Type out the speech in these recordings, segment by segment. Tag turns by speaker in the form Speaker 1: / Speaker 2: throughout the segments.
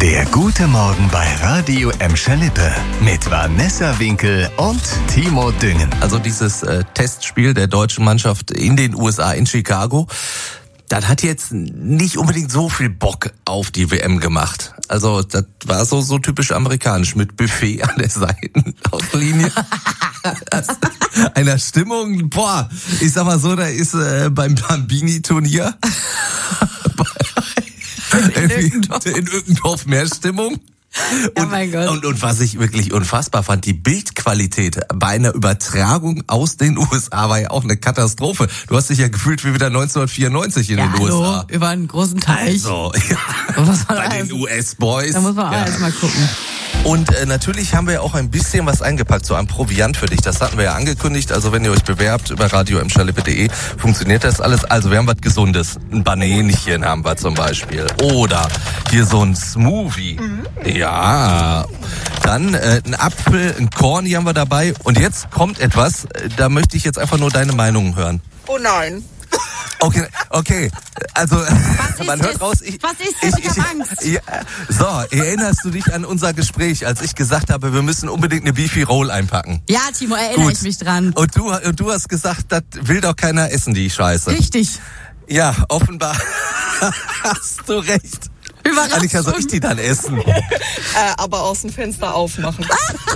Speaker 1: Der gute Morgen bei Radio Emscher-Lippe mit Vanessa Winkel und Timo Düngen.
Speaker 2: Also dieses Testspiel der deutschen Mannschaft in den USA, in Chicago, das hat jetzt nicht unbedingt so viel Bock auf die WM gemacht. Also das war so typisch amerikanisch mit Buffet an der Seitenauslinie. Einer Stimmung, boah, ich sag mal so, da ist beim Bambini-Turnier in Ückendorf mehr Stimmung.
Speaker 3: Oh mein Gott.
Speaker 2: Und was ich wirklich unfassbar fand, die Bildqualität bei einer Übertragung aus den USA war ja auch eine Katastrophe. Du hast dich ja gefühlt wie wieder 1994 in den USA.
Speaker 3: Über einen großen Teich.
Speaker 2: Also, bei den US-Boys.
Speaker 3: Da muss man auch erstmal gucken.
Speaker 2: Und natürlich haben wir auch ein bisschen was eingepackt, so ein Proviant für dich. Das hatten wir ja angekündigt. Also wenn ihr euch bewerbt über radioemscherlippe.de, funktioniert das alles. Also wir haben was Gesundes. Ein Banänchen haben wir zum Beispiel. Oder hier so ein Smoothie. Ja. Dann ein Apfel, ein Korn, hier haben wir dabei. Und jetzt kommt etwas, da möchte ich jetzt einfach nur deine Meinung hören.
Speaker 4: Oh nein.
Speaker 2: Okay. Also man hört raus.
Speaker 3: Was ist das? Ich hab Angst.
Speaker 2: Ja, so, erinnerst du dich an unser Gespräch, als ich gesagt habe, wir müssen unbedingt eine Beefy Roll einpacken?
Speaker 3: Ja, Timo, erinnere ich mich dran.
Speaker 2: Und du hast gesagt, das will doch keiner essen, die Scheiße.
Speaker 3: Richtig.
Speaker 2: Ja, offenbar hast du recht.
Speaker 3: Überraschung.
Speaker 2: Annika, soll ich die dann essen?
Speaker 4: Aber aus dem Fenster aufmachen.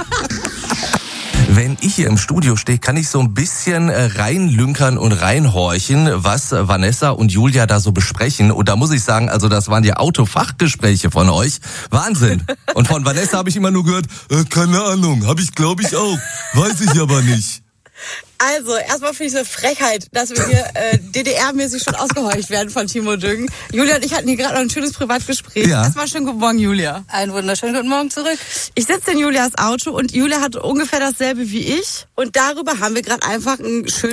Speaker 2: Wenn ich hier im Studio stehe, kann ich so ein bisschen reinlünkern und reinhorchen, was Vanessa und Julia da so besprechen. Und da muss ich sagen, also das waren ja Autofachgespräche von euch. Wahnsinn. Und von Vanessa habe ich immer nur gehört, keine Ahnung, habe ich glaube ich auch, weiß ich aber nicht.
Speaker 4: Also, erstmal finde ich es eine Frechheit, dass wir hier DDR-mäßig schon ausgehorcht werden von Timo Düngen. Julia und ich hatten hier gerade noch ein schönes Privatgespräch.
Speaker 2: Ja.
Speaker 4: Erstmal schönen guten Morgen, Julia.
Speaker 3: Einen wunderschönen guten Morgen zurück.
Speaker 4: Ich sitze in Julias Auto und Julia hat ungefähr dasselbe wie ich. Und darüber haben wir gerade einfach ein schönes